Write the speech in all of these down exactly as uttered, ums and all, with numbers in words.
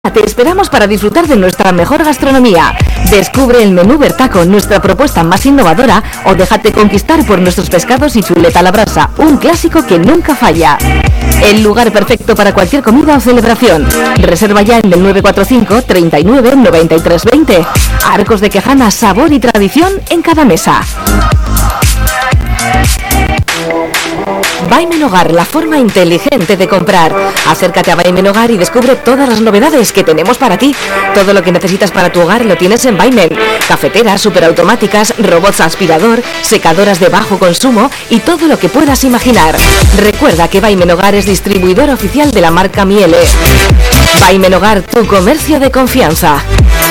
Te esperamos para disfrutar de nuestra mejor gastronomía. Descubre el menú Bertaco, nuestra propuesta más innovadora, o déjate conquistar por nuestros pescados y chuleta a la brasa, un clásico que nunca falla. El lugar perfecto para cualquier comida o celebración. Reserva ya en el nueve cuatro cinco, treinta y nueve, noventa y tres veinte. Arcos de Quejana, sabor y tradición en cada mesa. Vaimen Hogar, la forma inteligente de comprar. Acércate a Vaimen Hogar y descubre todas las novedades que tenemos para ti. Todo lo que necesitas para tu hogar lo tienes en Vaimen. Cafeteras, superautomáticas, robots aspirador, secadoras de bajo consumo y todo lo que puedas imaginar. Recuerda que Vaimen Hogar es distribuidor oficial de la marca Miele. Vaimen Hogar, tu comercio de confianza.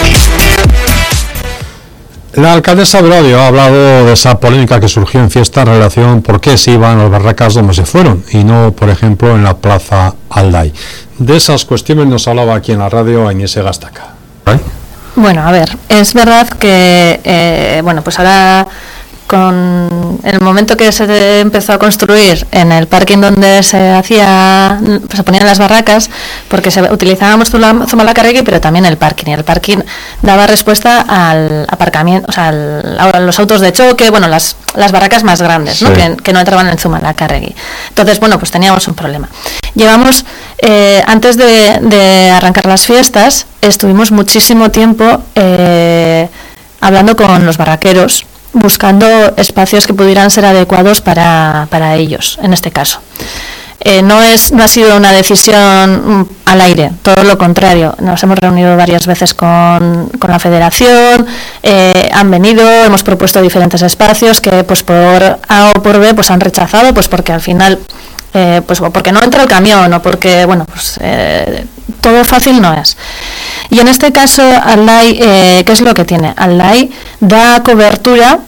La alcaldesa de Odio ha hablado de esa polémica que surgió en Fiesta en relación por qué se iban a las barracas donde se fueron y no, por ejemplo, en la Plaza Alday. De esas cuestiones nos hablaba aquí en la radio Agnès Gastaca. ¿Eh? Bueno, a ver, es verdad que, eh, bueno, pues ahora con en el momento que se empezó a construir en el parking donde se hacía, se ponían las barracas, porque se utilizábamos Zumalacárregui, pero también el parking, y el parking daba respuesta al aparcamiento, o sea, al, a los autos de choque, bueno, las las barracas más grandes, ¿no? Sí. Que, que no entraban en Zumalacárregui. Entonces, bueno, pues teníamos un problema. Llevamos, eh, antes de, de arrancar las fiestas, estuvimos muchísimo tiempo eh, hablando con los barraqueros, buscando espacios que pudieran ser adecuados para, para ellos, en este caso. Eh, no es no ha sido una decisión al aire, todo lo contrario. Nos hemos reunido varias veces con, con la federación, eh, han venido, hemos propuesto diferentes espacios que pues por A o por B pues han rechazado, pues porque al final eh, pues porque no entra el camión o porque bueno pues eh, todo fácil no es. Y en este caso, Alday, eh, ¿qué es lo que tiene? Alday da cobertura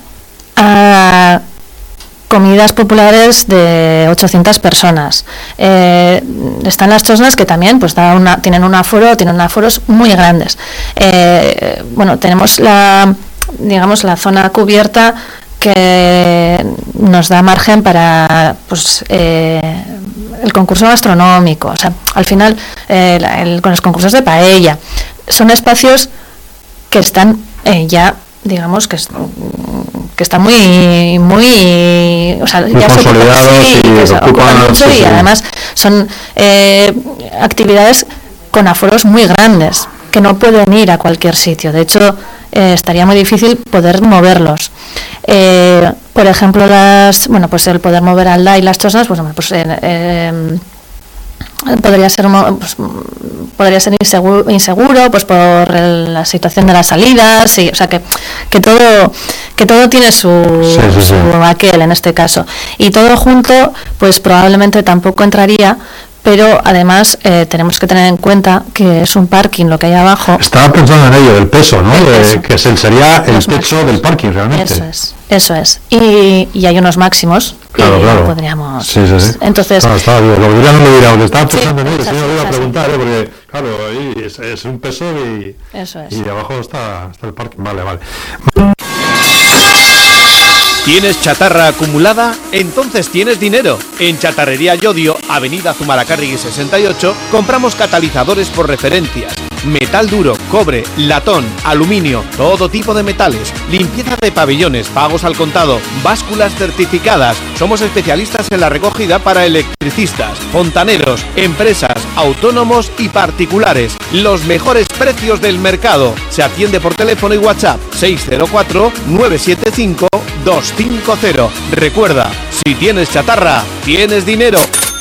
a comidas populares de ochocientas personas. Eh, están las chosnas que también pues da una, tienen un aforo, tienen aforos muy grandes. Eh, bueno, tenemos la, digamos, la zona cubierta que nos da margen para pues eh, el concurso gastronómico, o sea, al final eh, el, con los concursos de paella, son espacios que están eh, ya, digamos, que, que están muy, muy, o sea, muy ya consolidados se ocupan, sí, y, se ocupan mucho, sí, y además son eh, actividades con aforos muy grandes, que no pueden ir a cualquier sitio. De hecho, eh, estaría muy difícil poder moverlos. Eh, por ejemplo, las, bueno, pues el poder mover Alday y las chosnas, pues, pues eh, eh, podría ser pues, podría ser inseguro, inseguro pues por el, la situación de las salidas, sí, o sea que que todo que todo tiene su, sí, sí, sí. su aquel en este caso, y todo junto pues probablemente tampoco entraría. Pero además eh, tenemos que tener en cuenta que es un parking lo que hay abajo. Estaba pensando en ello, del peso, ¿no? De, que sería el techo máximos. Del parking realmente. Eso es, eso es. Y, y hay unos máximos. Claro, y claro. Podríamos. Sí, sí, sí. Entonces. Claro, estaba bien. Lo que diría no lo diría, porque estaba pensando sí, en ello, si no lo iba a preguntar, ¿eh? Porque claro, ahí es, es un peso y. Eso es. Y abajo está, está el parking. Vale, vale. ¿Tienes chatarra acumulada? Entonces tienes dinero. En Chatarrería Llodio, Avenida Zumalacárregui sesenta y ocho, compramos catalizadores por referencias, metal duro, cobre, latón, aluminio, todo tipo de metales, limpieza de pabellones, pagos al contado, básculas certificadas. Somos especialistas en la recogida para electricistas, fontaneros, empresas, autónomos y particulares. Los mejores precios del mercado. Se atiende por teléfono y WhatsApp seis cero cuatro, nueve siete cinco, dos cinco cero. Recuerda, si tienes chatarra, tienes dinero.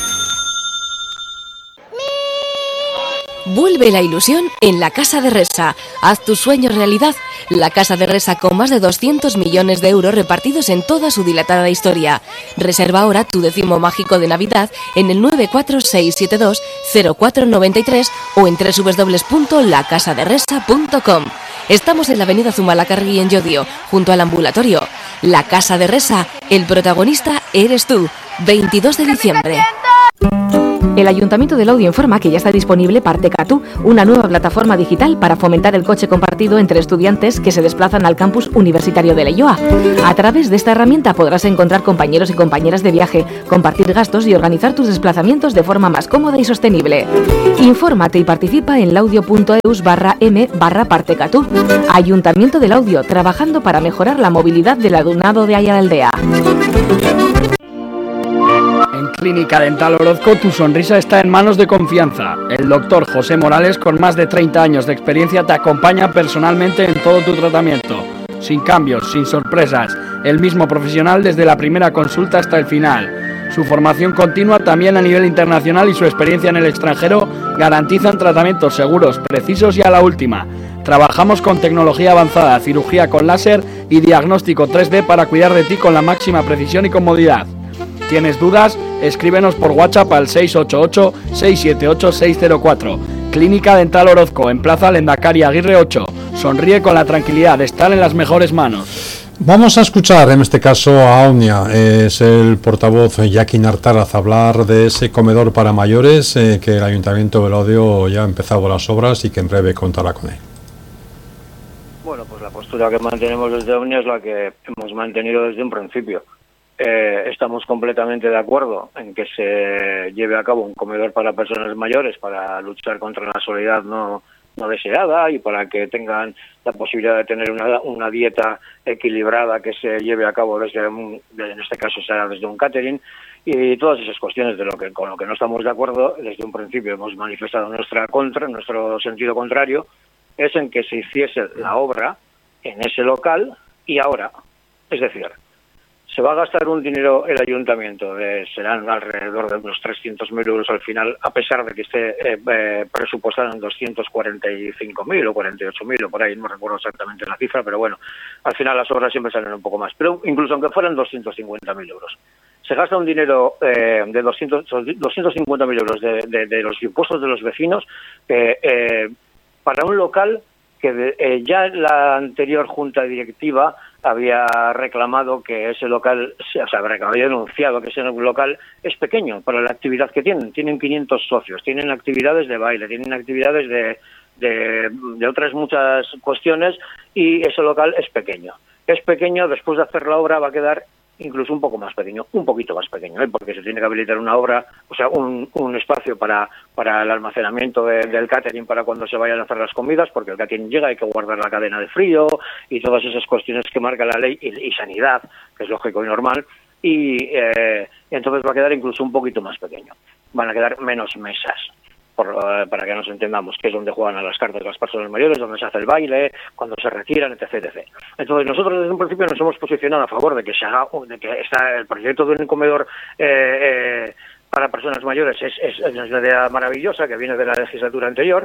Vuelve la ilusión en la Casa de Resa. Haz tus sueños realidad. La Casa de Resa, con más de doscientos millones de euros repartidos en toda su dilatada historia. Reserva ahora tu décimo mágico de Navidad en el nueve cuatro seis siete dos cero cuatro nueve tres o en doble u doble u doble u punto la casa de resa punto com. Estamos en la avenida Zumalacárregui en Llodio, junto al ambulatorio. La Casa de Resa, el protagonista eres tú. veintidós de diciembre. El Ayuntamiento de Laudio informa que ya está disponible Partecatú, una nueva plataforma digital para fomentar el coche compartido entre estudiantes que se desplazan al campus universitario de Leioa. A través de esta herramienta podrás encontrar compañeros y compañeras de viaje, compartir gastos y organizar tus desplazamientos de forma más cómoda y sostenible. Infórmate y participa en laudio.eus barra m barra Partecatú. Ayuntamiento de Laudio, trabajando para mejorar la movilidad del alumnado de Ayala-Aldea. En Clínica Dental Orozco tu sonrisa está en manos de confianza. El doctor José Morales, con más de treinta años de experiencia, te acompaña personalmente en todo tu tratamiento. Sin cambios, sin sorpresas, el mismo profesional desde la primera consulta hasta el final. Su formación continua también a nivel internacional y su experiencia en el extranjero garantizan tratamientos seguros, precisos y a la última. Trabajamos con tecnología avanzada, cirugía con láser y diagnóstico tres D para cuidar de ti con la máxima precisión y comodidad. ¿Tienes dudas? Escríbenos por WhatsApp al seis ocho ocho, seis siete ocho, seis cero cuatro. Clínica Dental Orozco, en Plaza Lendakari Aguirre ocho. Sonríe con la tranquilidad de estar en las mejores manos. Vamos a escuchar en este caso a Omnia, es el portavoz Joaquín Artaraz, hablar de ese comedor para mayores eh, que el Ayuntamiento de Laudio ya ha empezado las obras y que en breve contará con él. Bueno, pues la postura que mantenemos desde Omnia es la que hemos mantenido desde un principio. Eh, estamos completamente de acuerdo en que se lleve a cabo un comedor para personas mayores para luchar contra la soledad no, no deseada y para que tengan la posibilidad de tener una, una dieta equilibrada que se lleve a cabo desde un, en este caso será desde un catering, y todas esas cuestiones de lo que con lo que no estamos de acuerdo desde un principio hemos manifestado nuestra contra, nuestro sentido contrario es en que se hiciese la obra en ese local y ahora, es decir, se va a gastar un dinero el ayuntamiento, de, serán alrededor de unos trescientos mil euros al final, a pesar de que esté eh, eh, presupuestado en doscientos cuarenta y cinco mil o cuarenta y ocho mil o por ahí, no recuerdo exactamente la cifra, pero bueno, al final las obras siempre salen un poco más. Pero incluso aunque fueran doscientos cincuenta mil euros, se gasta un dinero eh, de doscientos cincuenta mil euros de, de, de los impuestos de los vecinos eh, eh, para un local que de, eh, ya la anterior junta directiva había reclamado que ese local, o sea, había denunciado que ese local es pequeño para la actividad que tienen. Tienen quinientos socios, tienen actividades de baile, tienen actividades de, de, de otras muchas cuestiones y ese local es pequeño. Es pequeño, después de hacer la obra va a quedar incluso un poco más pequeño, un poquito más pequeño, ¿eh? Porque se tiene que habilitar una obra, o sea, un, un espacio para, para el almacenamiento de, del catering para cuando se vayan a hacer las comidas, porque el catering llega, hay que guardar la cadena de frío y todas esas cuestiones que marca la ley y, y sanidad, que es lógico y normal, y eh, entonces va a quedar incluso un poquito más pequeño. Van a quedar menos mesas. Por, uh, para que nos entendamos, que es donde juegan a las cartas las personas mayores, donde se hace el baile, cuando se retiran, etc, etcétera. Entonces nosotros desde un principio nos hemos posicionado a favor de que se haga, de que está el proyecto de un comedor eh, eh, para personas mayores es, es, es una idea maravillosa que viene de la legislatura anterior,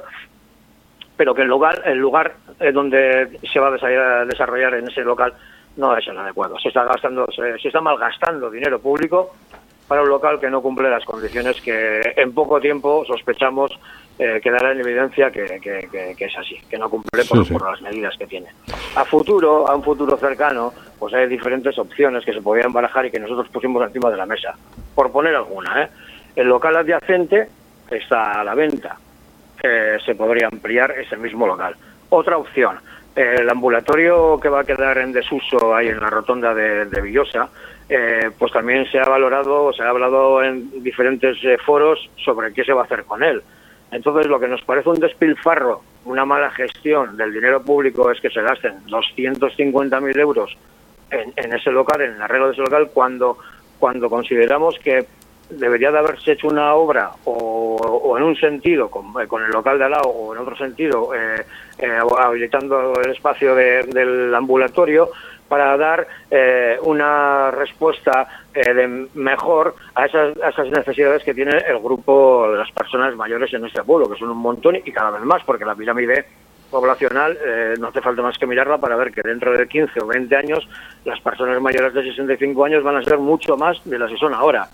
pero que el lugar, el lugar eh, donde se va a desarrollar en ese local no es el adecuado. Se está gastando, se, se está malgastando dinero público para un local que no cumple las condiciones que en poco tiempo sospechamos eh, quedará en evidencia que, que, que, que es así, que no cumple por, sí, sí. por las medidas que tiene. A futuro, a un futuro cercano, pues hay diferentes opciones que se podrían barajar y que nosotros pusimos encima de la mesa. Por poner alguna, ¿eh? El local adyacente está a la venta. Eh, se podría ampliar ese mismo local. Otra opción, eh, el ambulatorio que va a quedar en desuso ahí en la rotonda de, de Villosa, Eh, pues también se ha valorado, se ha hablado en diferentes eh, foros sobre qué se va a hacer con él. Entonces, lo que nos parece un despilfarro, una mala gestión del dinero público es que se gasten doscientos cincuenta mil euros en, en ese local, en el arreglo de ese local, cuando, cuando consideramos que debería de haberse hecho una obra o, o en un sentido con, con el local de al lado o en otro sentido eh, eh, habilitando el espacio de, del ambulatorio para dar eh, una respuesta eh, de mejor a esas, a esas necesidades que tiene el grupo de las personas mayores en este pueblo, que son un montón y cada vez más, porque la pirámide poblacional eh, no hace falta más que mirarla para ver que dentro de quince o veinte años las personas mayores de sesenta y cinco años van a ser mucho más de las que son ahora.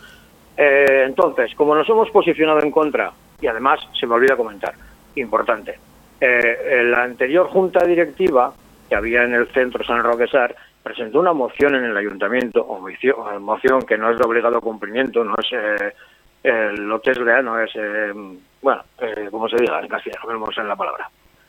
Eh, entonces, como nos hemos posicionado en contra, y además se me olvida comentar, importante, eh, la anterior junta directiva que había en el centro San Roque Sar presentó una moción en el ayuntamiento, o moción que no es de obligado cumplimiento, no es eh, eh, lo que es real no es, eh, bueno, eh, como se diga en castellano, no me sale la palabra.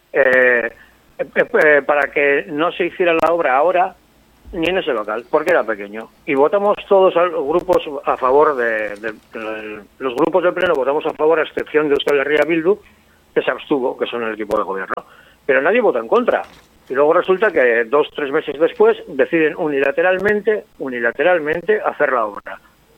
Eh, eh, eh, para que no se hiciera la obra ahora, ni en ese local, porque era pequeño. Y votamos todos los grupos a favor de, de, de... Los grupos del Pleno votamos a favor, a excepción de Euskal Herria Bildu, que se abstuvo, que son el equipo de gobierno. Pero nadie votó en contra. Y luego resulta que dos, tres meses después deciden unilateralmente, unilateralmente hacer la obra,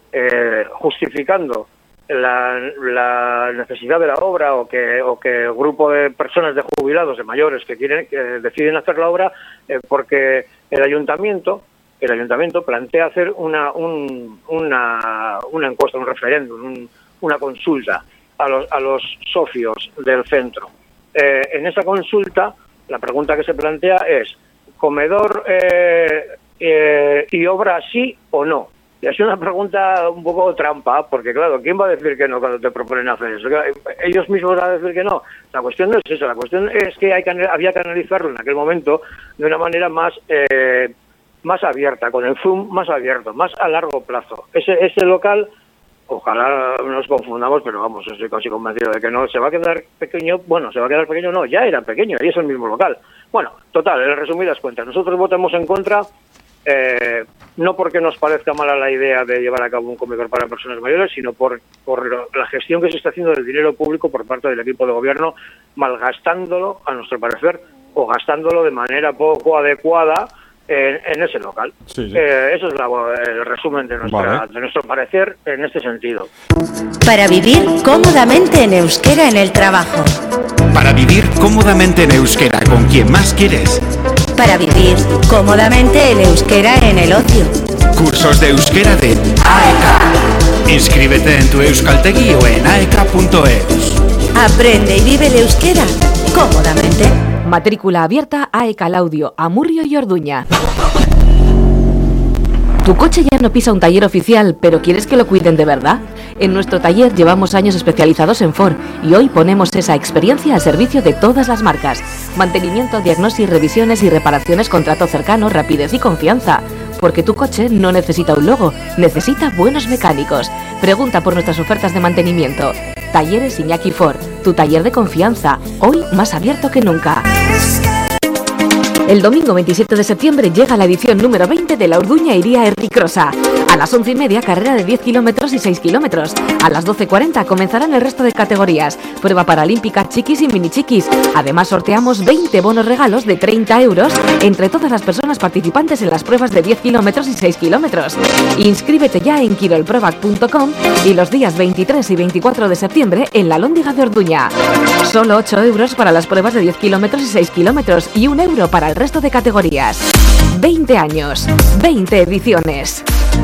eh, justificando la, la necesidad de la obra o que o que el grupo de personas, de jubilados, de mayores que quieren que deciden hacer la obra eh, porque el ayuntamiento el ayuntamiento plantea hacer una un, una una encuesta, un referéndum, un, una consulta a los a los socios del centro. Eh, en esa consulta la pregunta que se plantea es comedor eh, eh, y obra sí o no. Y es una pregunta un poco trampa, porque claro, ¿quién va a decir que no cuando te proponen hacer eso? Ellos mismos van a decir que no. La cuestión no es eso, la cuestión es que, hay que había que analizarlo en aquel momento de una manera más eh, más abierta, con el zoom más abierto, más a largo plazo. Ese, ese local, ojalá no nos confundamos, pero vamos, estoy casi convencido de que no se va a quedar pequeño. Bueno, se va a quedar pequeño, no, ya era pequeño y es el mismo local. Bueno, total, en resumidas cuentas, nosotros votamos en contra. Eh, no porque nos parezca mala la idea de llevar a cabo un comedor para personas mayores, sino por, por la gestión que se está haciendo del dinero público por parte del equipo de gobierno, malgastándolo, a nuestro parecer, o gastándolo de manera poco adecuada en, en ese local. Sí, sí. Eh, eso es la, el resumen de, nuestra, vale. de nuestro parecer en este sentido. Para vivir cómodamente en euskera en el trabajo. Para vivir cómodamente en euskera con quien más quieres. Para vivir cómodamente en euskera en el ocio. Cursos de euskera de A E K. Inscríbete en tu Euskaltegi o en aeka punto eus. Aprende y vive el euskera cómodamente. Matrícula abierta A E K Laudio, Amurrio y Orduña. ¿Tu coche ya no pisa un taller oficial, pero quieres que lo cuiden de verdad? En nuestro taller llevamos años especializados en Ford y hoy ponemos esa experiencia al servicio de todas las marcas. Mantenimiento, diagnosis, revisiones y reparaciones con trato cercano, rapidez y confianza. Porque tu coche no necesita un logo, necesita buenos mecánicos. Pregunta por nuestras ofertas de mantenimiento. Talleres Iñaki Ford, tu taller de confianza, hoy más abierto que nunca. El domingo veintisiete de septiembre llega la edición número veinte de la Orduña Iría Erricrosa. A las once y media, carrera de diez kilómetros y seis kilómetros. A las doce cuarenta comenzarán el resto de categorías. Prueba paralímpica, chiquis y mini chiquis. Además sorteamos veinte bonos regalos de treinta euros entre todas las personas participantes en las pruebas de diez kilómetros y seis kilómetros. Inscríbete ya en kirolprovac punto com y los días veintitrés y veinticuatro de septiembre en la Lóndiga de Orduña. Solo ocho euros para las pruebas de diez kilómetros y seis kilómetros y un euro para el resto de categorías. veinte años, veinte ediciones.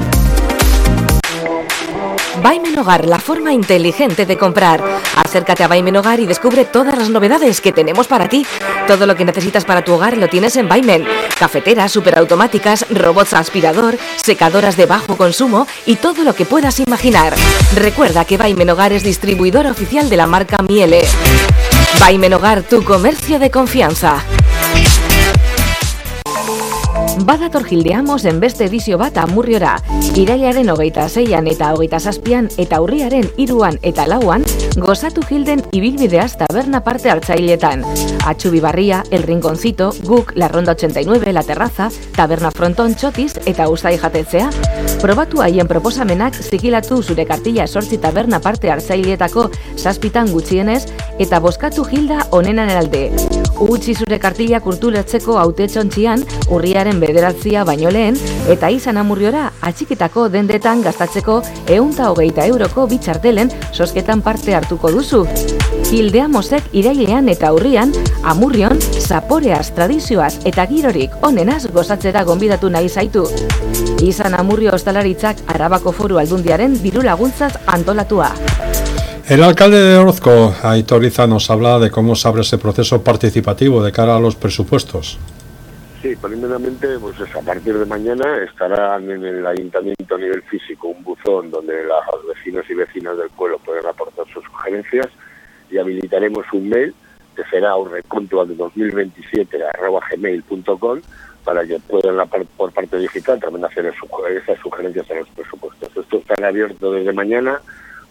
Vaimen Hogar, la forma inteligente de comprar. Acércate a Vaimen Hogar y descubre todas las novedades que tenemos para ti. Todo lo que necesitas para tu hogar lo tienes en Vaimen. Cafeteras, superautomáticas, robots aspirador, secadoras de bajo consumo y todo lo que puedas imaginar. Recuerda que Vaimen Hogar es distribuidor oficial de la marca Miele. Vaimen Hogar, tu comercio de confianza. Badator gildeamos en beste edizio bat Amurriora. Irailaren hogeita seian eta hogeita zazpian eta urriaren hiruan eta lauan gozatu gilden ibilbideaz taberna parte hartzailetan. Atxubi Barria, El Rinconcito, Guk, La Ronda ochenta y nueve, La Terraza, Taberna Fronton, Txotiz eta Uztai jatetzea. Probatu haien proposamenak zigilatu zure kartilla esortzi taberna parte hartzaileetako zazpitan gutxienez eta bozkatu gilda onenan alde. Utsi zure kartilla kulturatzeko hautetxontzian urriaren bederatzia baino lehen eta izan Amurriora atxikitako dendetan gastatzeko ehunta hogeita euroko bitxartelen sosketan parte hartuko duzu. Hildeamosek irailean eta urrian Amurrion zaporeaz, tradizioaz eta girorik onenaz gozatzera gonbidatu nahi zaitu. Izan Amurrio ostalaritzak Arabako Foru Aldundiaren diru laguntzaz antolatua. El alcalde de Orozco, Aitor Iza, nos habla de cómo se abre ese proceso participativo de cara a los presupuestos. Sí, primeramente, pues a partir de mañana estarán en el ayuntamiento a nivel físico un buzón donde los vecinos y vecinas del pueblo pueden aportar sus sugerencias y habilitaremos un mail que será urrecontua de dos mil veintisiete arroba gmail punto com para que puedan por parte digital también hacer esas sugerencias a los presupuestos. Esto estará abierto desde mañana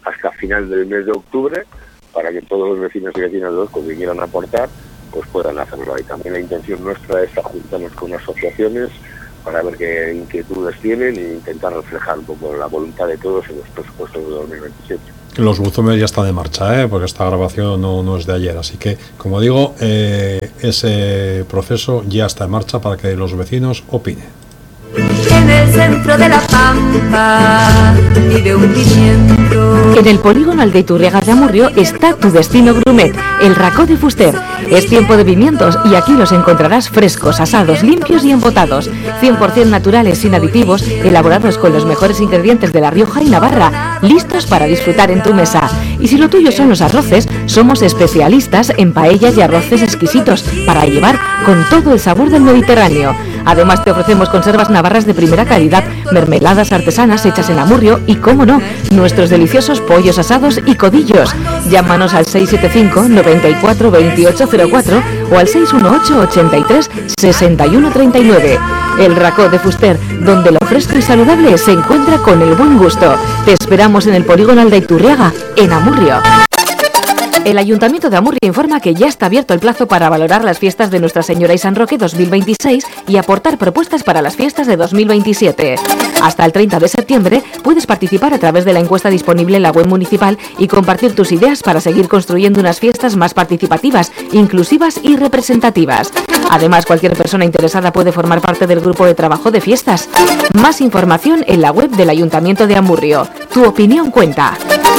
hasta final del mes de octubre, para que todos los vecinos y vecinas de Orozco que quieran aportar, pues puedan hacerlo. Y también la intención nuestra es juntarnos con asociaciones para ver qué inquietudes tienen e intentar reflejar un poco la voluntad de todos en los presupuestos de dos mil veintisiete. Los buzones ya están de marcha, ¿eh? Porque esta grabación no, no es de ayer, así que, como digo, eh, ese proceso ya está en marcha para que los vecinos opinen. En el centro de la pampa vive un pimiento. En el polígono Aldeiturriaga de Amurrio está tu destino gourmet, el Racó de Fuster. Es tiempo de pimientos y aquí los encontrarás frescos, asados, limpios y embotados, cien por ciento naturales, sin aditivos, elaborados con los mejores ingredientes de La Rioja y Navarra, listos para disfrutar en tu mesa. Y si lo tuyo son los arroces, somos especialistas en paellas y arroces exquisitos para llevar con todo el sabor del Mediterráneo. Además te ofrecemos conservas navarras de primera calidad, mermeladas artesanas hechas en Amurrio y, cómo no, nuestros deliciosos pollos asados y codillos. Llámanos al seis siete cinco, noventa y cuatro, veintiocho cero cuatro o al seis uno ocho, ochenta y tres, sesenta y uno treinta y nueve. El Racó de Fuster, donde lo fresco y saludable se encuentra con el buen gusto. Te esperamos en el polígono Aldeiturriaga, en Amurrio. El Ayuntamiento de Amurrio informa que ya está abierto el plazo para valorar las fiestas de Nuestra Señora y San Roque dos mil veintiséis y aportar propuestas para las fiestas de dos mil veintisiete. Hasta el treinta de septiembre puedes participar a través de la encuesta disponible en la web municipal y compartir tus ideas para seguir construyendo unas fiestas más participativas, inclusivas y representativas. Además, cualquier persona interesada puede formar parte del grupo de trabajo de fiestas. Más información en la web del Ayuntamiento de Amurrio. Tu opinión cuenta.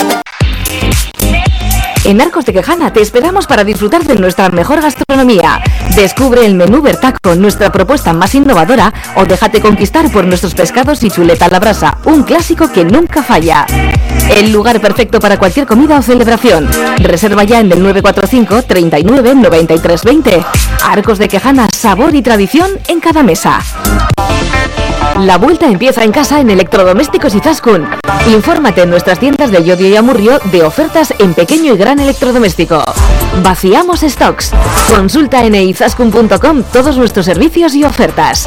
En Arcos de Quejana te esperamos para disfrutar de nuestra mejor gastronomía. Descubre el menú Bertaco, nuestra propuesta más innovadora, o déjate conquistar por nuestros pescados y chuleta a la brasa, un clásico que nunca falla. El lugar perfecto para cualquier comida o celebración. Reserva ya en el nueve cuatro cinco, treinta y nueve, noventa y tres veinte. Arcos de Quejana, sabor y tradición en cada mesa. La vuelta empieza en casa en Electrodomésticos Izaskun. Infórmate en nuestras tiendas de Llodio y Amurrio de ofertas en pequeño y gran electrodoméstico. Vaciamos stocks. Consulta en izaskun punto com todos nuestros servicios y ofertas.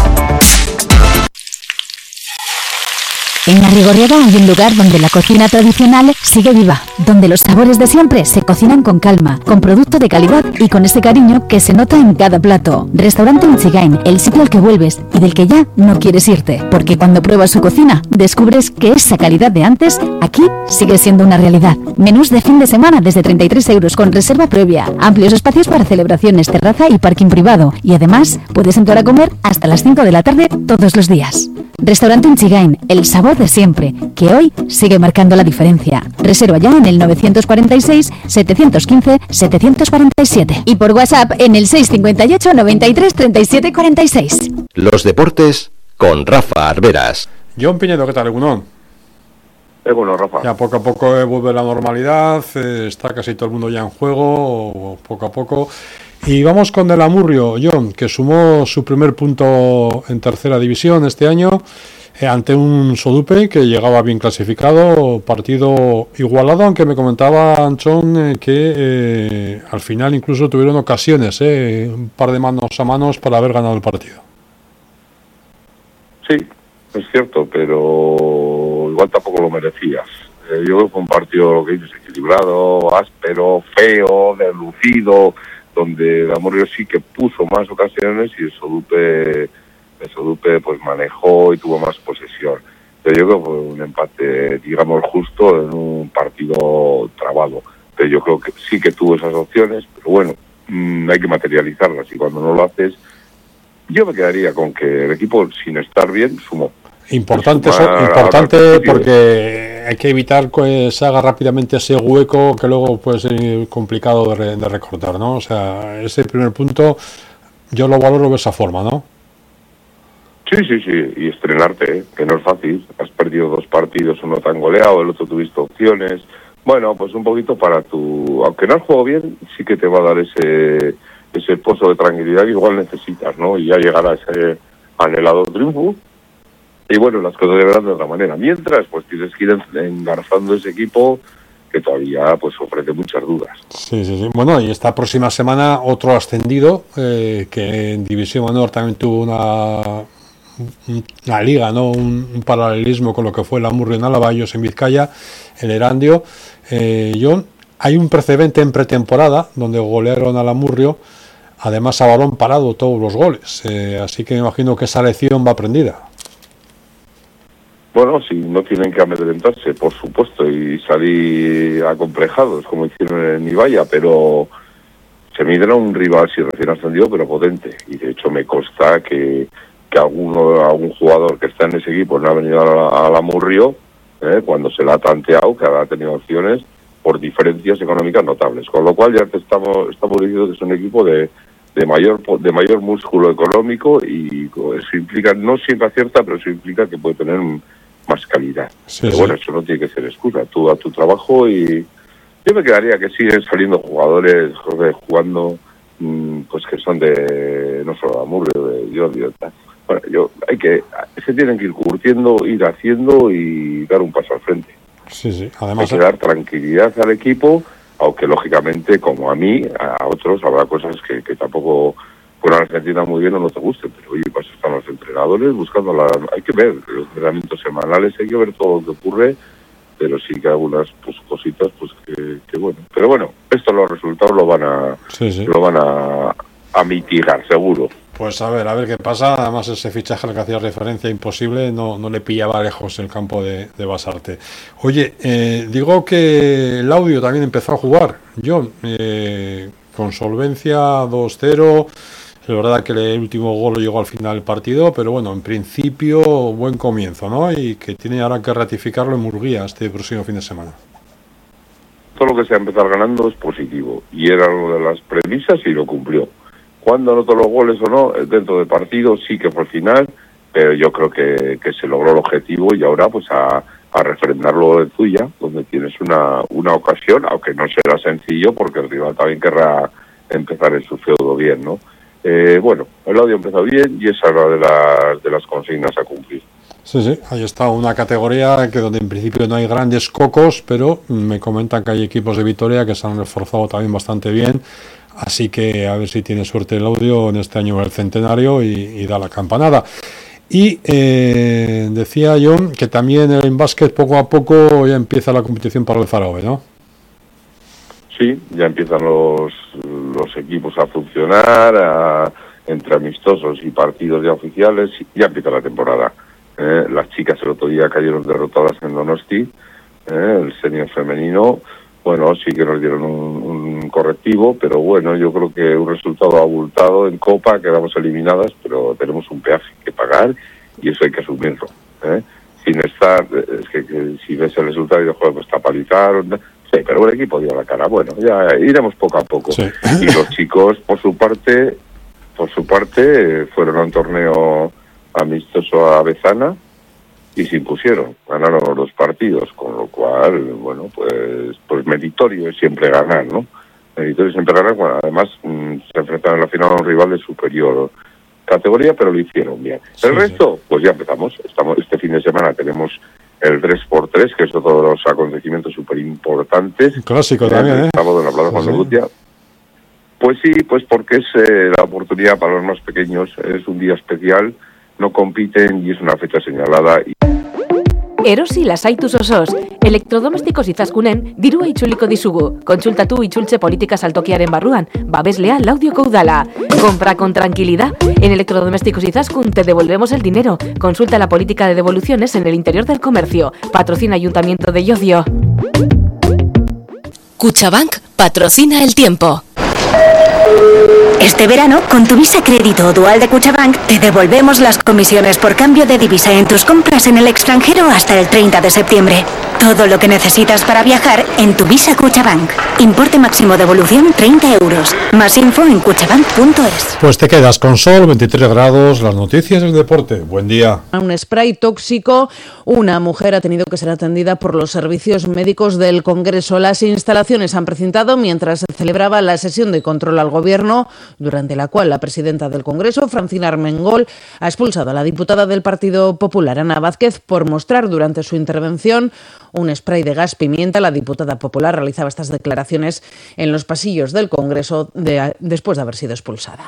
En Arrigorriaga hay un lugar donde la cocina tradicional sigue viva, donde los sabores de siempre se cocinan con calma, con producto de calidad y con ese cariño que se nota en cada plato. Restaurante Inchigain, el sitio al que vuelves y del que ya no quieres irte, porque cuando pruebas su cocina descubres que esa calidad de antes aquí sigue siendo una realidad. Menús de fin de semana desde treinta y tres euros con reserva previa, amplios espacios para celebraciones, terraza y parking privado, y además puedes entrar a comer hasta las cinco de la tarde todos los días. Restaurante Inchigain, el sabor de siempre, que hoy sigue marcando la diferencia. Reserva ya en el novecientos cuarenta y seis, setecientos quince, setecientos cuarenta y siete y por WhatsApp en el seiscientos cincuenta y ocho, noventa y tres, treinta y siete, cuarenta y seis. Los deportes con Rafa Arberas. John Pinedo, ¿qué tal, Egunon? Eh, bueno, Rafa. Ya poco a poco eh, vuelve la normalidad, eh, está casi todo el mundo ya en juego, poco a poco. Y vamos con el Amurrio, John, que sumó su primer punto en tercera división este año eh, ante un Sodupe que llegaba bien clasificado, partido igualado, aunque me comentaba Anchón eh, que eh, al final incluso tuvieron ocasiones, eh, un par de manos a manos para haber ganado el partido. Sí, es cierto, pero igual tampoco lo merecías. Eh, yo creo que fue un partido, lo que dices, equilibrado, áspero, feo, deslucido, donde el Amurrio sí que puso más ocasiones y el Sodupe, el Sodupe pues manejó y tuvo más posesión. Pero yo creo que fue un empate, digamos, justo en un partido trabado. Pero yo creo que sí que tuvo esas opciones, pero bueno, mmm, hay que materializarlas y cuando no lo haces, yo me quedaría con que el equipo, sin estar bien, sumó. Importante, eso, importante porque hay que evitar que se haga rápidamente ese hueco que luego puede ser complicado de, re, de recortar, ¿no? O sea, ese primer punto yo lo valoro de esa forma, ¿no? Sí, sí, sí, y estrenarte, ¿eh? Que no es fácil. Has perdido dos partidos, uno tan goleado, el otro tuviste opciones. Bueno, pues un poquito para tu... Aunque no has jugado bien, sí que te va a dar ese, ese pozo de tranquilidad que igual necesitas, ¿no? Y ya llegar a ese anhelado triunfo. Y bueno, las cosas de verdad de otra manera. Mientras, pues tienes que ir engarzando ese equipo que todavía pues ofrece muchas dudas. Sí, sí, sí. Bueno, y esta próxima semana otro ascendido, eh, que en División Honor también tuvo una una liga, ¿no? Un, un paralelismo con lo que fue el Amurrio en Alabayos, en Vizcaya, el Erandio. Eh, John, hay un precedente en pretemporada donde golearon al Amurrio, además a balón parado todos los goles, eh, así que me imagino que esa lección va aprendida. Bueno, si no tienen que amedrentarse, por supuesto, y salir acomplejados, como hicieron en Ibaya, pero se miden a un rival, sí, recién ascendido, pero potente. Y de hecho me consta que, que alguno, algún jugador que está en ese equipo no ha venido a la Amurrio, eh, cuando se la ha tanteado, que ha tenido opciones por diferencias económicas notables. Con lo cual ya te estamos, estamos diciendo que es un equipo de, de mayor de mayor músculo económico, y eso implica, no siempre acierta, pero eso implica que puede tener más calidad. Sí, pero sí. Bueno, eso no tiene que ser excusa. Tú a tu trabajo, y yo me quedaría que siguen saliendo jugadores joder, jugando, mmm, pues que son de, no solo de Amurrio, de Llodio, tal. Bueno, yo, hay que, se tienen que ir curtiendo, ir haciendo y dar un paso al frente. Sí, sí. Además, hay que dar tranquilidad al equipo, aunque lógicamente, como a mí, a otros, habrá cosas que, que tampoco fueron a Argentina muy bien o no te gusten, pero oye, pues están los entrenadores buscando la... Hay que ver los entrenamientos semanales, hay que ver todo lo que ocurre, pero sí que algunas pues, cositas, pues que, que bueno. Pero bueno, esto los resultados lo van a sí, sí. lo van a, a mitigar, seguro. Pues a ver, a ver qué pasa. Además, ese fichaje al que hacía referencia imposible no, no le pillaba lejos el campo de, de Basarte. Oye, eh, digo que el Audio también empezó a jugar, John, eh, con solvencia dos cero. Es verdad que el último gol llegó al final del partido, pero bueno, en principio buen comienzo, ¿no? Y que tiene ahora que ratificarlo en Murguía este próximo fin de semana. Todo lo que se ha empezado ganando es positivo, y era una de las premisas y lo cumplió. Cuando anotó los goles o no, dentro del partido sí que fue al final, pero yo creo que, que se logró el objetivo, y ahora pues a, a refrendarlo en Zuya, donde tienes una, una ocasión, aunque no será sencillo porque el rival también querrá empezar en su feudo bien, ¿no? Eh, bueno, el Audio empezó bien y esa es una de las, de las consignas a cumplir. Sí, sí, ahí está una categoría que donde en principio no hay grandes cocos, pero me comentan que hay equipos de Vitoria que se han reforzado también bastante bien, así que a ver si tiene suerte el Audio en este año del centenario y, y da la campanada. Y eh, decía John que también en básquet poco a poco ya empieza la competición para el Zarove, ¿no? Sí, ya empiezan los, los equipos a funcionar, a, entre amistosos y partidos ya oficiales, ya empieza la temporada. Eh, las chicas el otro día cayeron derrotadas en Donosti, eh, el senior femenino, bueno, sí que nos dieron un, un correctivo, pero bueno, yo creo que un resultado abultado en Copa, quedamos eliminadas, pero tenemos un peaje que pagar y eso hay que asumirlo. Eh. Sin estar, es que, que si ves el resultado y el juego está palizado, sí, pero el equipo dio la cara. Bueno, ya iremos poco a poco. Sí. Y los chicos, por su parte, por su parte, fueron a un torneo amistoso a Bezana y se impusieron, ganaron los dos partidos, con lo cual, bueno, pues pues meritorio es siempre ganar, ¿no? Meritorio es siempre ganar, bueno, además mmm, se enfrentaron en la final a un rival de superior categoría, pero lo hicieron bien. Sí, el resto, sí. Pues ya empezamos, estamos este fin de semana tenemos el tres por tres, que es otro de los acontecimientos súper importantes. Clásico también, ¿eh? Sábado en la Plaza Juan de Urrutia. Pues sí, pues porque es eh, la oportunidad para los más pequeños, es un día especial, no compiten y es una fecha señalada. Y... Erosi lasaitus osoz, elektrodomestikos izazkunen dirua itzuliko dizugu. Kontsultatu itzultze politika saltokiaren barruan, babeslea laudioko udala. Compra con tranquilidad. En Electrodomésticos Izaskun te devolvemos el dinero. Consulta la política de devoluciones en el interior del comercio. Patrocina Ayuntamiento de Llodio. Cuchabank patrocina el tiempo. Este verano, con tu Visa Crédito o Dual de Cuchabank, te devolvemos las comisiones por cambio de divisa en tus compras en el extranjero hasta el treinta de septiembre. Todo lo que necesitas para viajar en tu Visa Cuchabank. Importe máximo devolución treinta euros. Más info en cuchabank punto es. Pues te quedas con sol, veintitrés grados, las noticias del deporte. Buen día. Un spray tóxico. Una mujer ha tenido que ser atendida por los servicios médicos del Congreso. Las instalaciones han precintado mientras se celebraba la sesión de control al Gobierno, durante la cual la presidenta del Congreso, Francina Armengol, ha expulsado a la diputada del Partido Popular, Ana Vázquez, por mostrar durante su intervención un spray de gas pimienta. La diputada popular realizaba estas declaraciones en los pasillos del Congreso de, después de haber sido expulsada.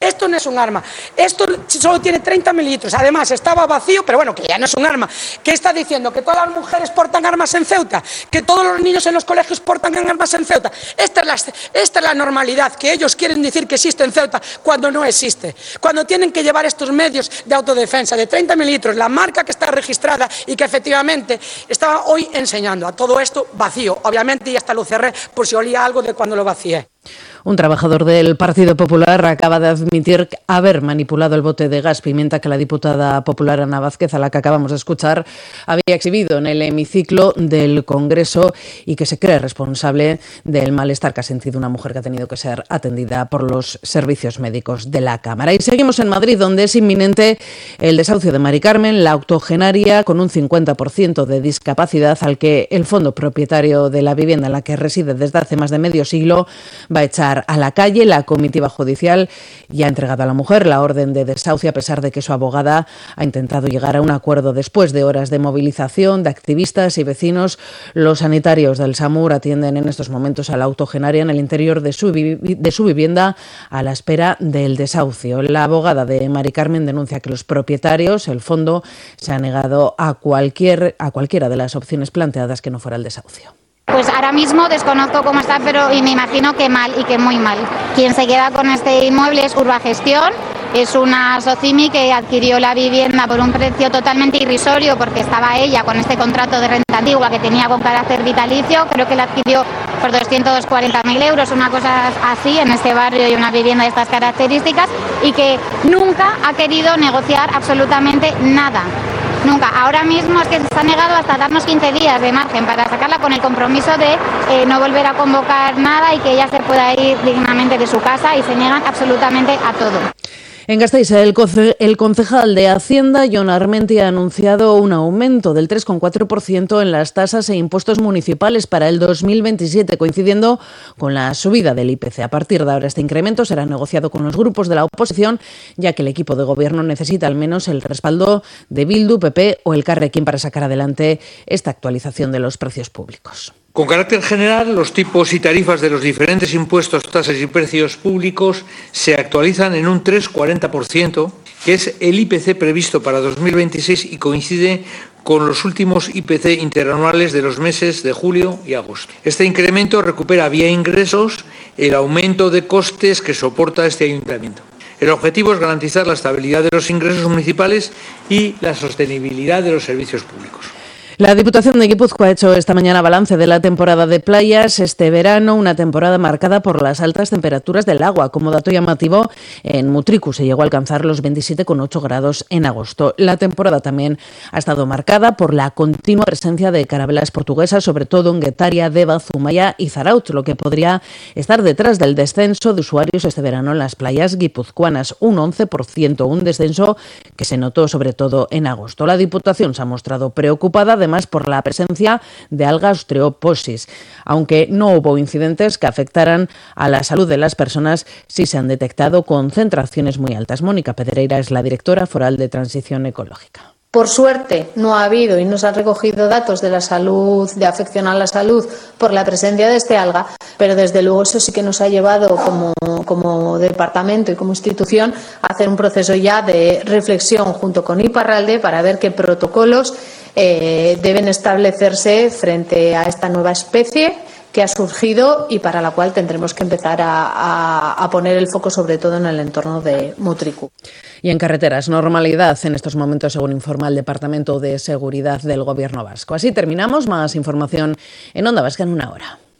Esto no es un arma, esto solo tiene treinta mililitros, además estaba vacío, pero bueno, que ya no es un arma. ¿Qué está diciendo? ¿Que todas las mujeres portan armas en Ceuta? ¿Que todos los niños en los colegios portan armas en Ceuta? Esta es la, esta es la normalidad, que ellos quieren decir que existe en Ceuta cuando no existe. Cuando tienen que llevar estos medios de autodefensa de treinta mililitros, la marca que está registrada y que efectivamente estaba hoy enseñando a todo esto vacío, obviamente, y hasta lo cerré por si olía algo de cuando lo vacié. Un trabajador del Partido Popular acaba de admitir haber manipulado el bote de gas pimienta que la diputada popular Ana Vázquez, a la que acabamos de escuchar, había exhibido en el hemiciclo del Congreso y que se cree responsable del malestar que ha sentido una mujer que ha tenido que ser atendida por los servicios médicos de la Cámara. Y seguimos en Madrid, donde es inminente el desahucio de Mari Carmen, la octogenaria con un cincuenta por ciento de discapacidad, al que el fondo propietario de la vivienda en la que reside desde hace más de medio siglo va a echar a la calle. La comitiva judicial ya ha entregado a la mujer la orden de desahucio, a pesar de que su abogada ha intentado llegar a un acuerdo después de horas de movilización de activistas y vecinos. Los sanitarios del SAMUR atienden en estos momentos a la octogenaria en el interior de su, vi- de su vivienda a la espera del desahucio. La abogada de Mari Carmen denuncia que los propietarios, el fondo, se ha negado a, cualquier, a cualquiera de las opciones planteadas que no fuera el desahucio. Pues ahora mismo desconozco cómo está, pero y me imagino que mal y que muy mal. Quien se queda con este inmueble es Urbagestión, es una Socimi que adquirió la vivienda por un precio totalmente irrisorio porque estaba ella con este contrato de renta antigua que tenía con carácter vitalicio, creo que la adquirió por doscientos cuarenta mil euros, una cosa así en este barrio y una vivienda de estas características, y que nunca ha querido negociar absolutamente nada. Nunca. Ahora mismo es que se ha negado hasta darnos quince días de margen para sacarla con el compromiso de eh, no volver a convocar nada y que ella se pueda ir dignamente de su casa, y se niegan absolutamente a todo. En Gasteiz, el, conce- el concejal de Hacienda, Jon Armenti, ha anunciado un aumento del tres coma cuatro por ciento en las tasas e impuestos municipales para el dos mil veintisiete, coincidiendo con la subida del I P C. A partir de ahora, este incremento será negociado con los grupos de la oposición, ya que el equipo de gobierno necesita al menos el respaldo de Bildu, P P o el Carrequín para sacar adelante esta actualización de los precios públicos. Con carácter general, los tipos y tarifas de los diferentes impuestos, tasas y precios públicos se actualizan en un tres coma cuarenta por ciento, que es el I P C previsto para dos mil veintiséis y coincide con los últimos I P C interanuales de los meses de julio y agosto. Este incremento recupera vía ingresos el aumento de costes que soporta este ayuntamiento. El objetivo es garantizar la estabilidad de los ingresos municipales y la sostenibilidad de los servicios públicos. La Diputación de Guipúzcoa ha hecho esta mañana balance de la temporada de playas este verano, una temporada marcada por las altas temperaturas del agua. Como dato llamativo, en Mutriku se llegó a alcanzar los veintisiete coma ocho grados en agosto. La temporada también ha estado marcada por la continua presencia de carabelas portuguesas, sobre todo en Guetaria, Deva, Zumaya y Zarautz, lo que podría estar detrás del descenso de usuarios este verano en las playas guipuzcoanas, un once por ciento, un descenso que se notó sobre todo en agosto. La Diputación se ha mostrado preocupada, además, por la presencia de alga Ostreoposis. Aunque no hubo incidentes que afectaran a la salud de las personas, sí se han detectado concentraciones muy altas. Mónica Pedreira es la directora foral de Transición Ecológica. Por suerte no ha habido y no se han recogido datos de la salud, de afección a la salud por la presencia de este alga, pero desde luego eso sí que nos ha llevado como, como departamento y como institución a hacer un proceso ya de reflexión junto con Iparralde para ver qué protocolos eh, deben establecerse frente a esta nueva especie que ha surgido y para la cual tendremos que empezar a, a, a poner el foco sobre todo en el entorno de Mutriku. Y en carreteras, normalidad en estos momentos, según informa el Departamento de Seguridad del Gobierno vasco. Así terminamos. Más información en Onda Vasca en una hora.